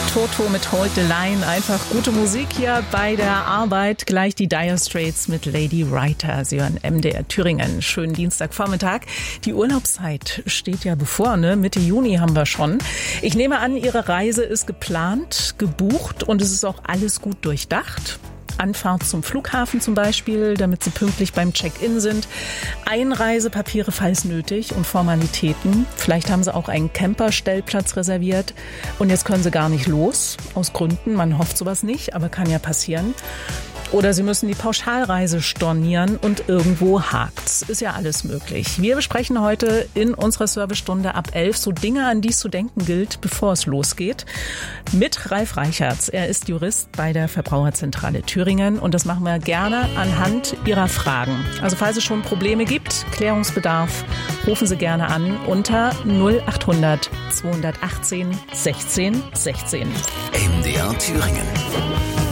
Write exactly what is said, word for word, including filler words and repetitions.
Toto mit Hold the Line. Einfach gute Musik hier bei der Arbeit. Gleich die Dire Straits mit Lady Writer. Sie hören M D R Thüringen. Schönen Dienstagvormittag. Die Urlaubszeit steht ja bevor, ne? Mitte Juni haben wir schon. Ich nehme an, Ihre Reise ist geplant, gebucht und es ist auch alles gut durchdacht. Anfahrt zum Flughafen zum Beispiel, damit Sie pünktlich beim Check-in sind. Einreisepapiere, falls nötig, und Formalitäten. Vielleicht haben Sie auch einen Camperstellplatz reserviert und jetzt können Sie gar nicht los. Aus Gründen, man hofft sowas nicht, aber kann ja passieren. Oder Sie müssen die Pauschalreise stornieren und irgendwo hakt's. Ist ja alles möglich. Wir besprechen heute in unserer Servicestunde ab elf so Dinge, an die es zu denken gilt, bevor es losgeht. Mit Ralf Reichertz. Er ist Jurist bei der Verbraucherzentrale Thüringen und das machen wir gerne anhand Ihrer Fragen. Also falls es schon Probleme gibt, Klärungsbedarf, rufen Sie gerne an unter null achthundert zweihundertachtzehn sechzehn sechzehn. M D R Thüringen.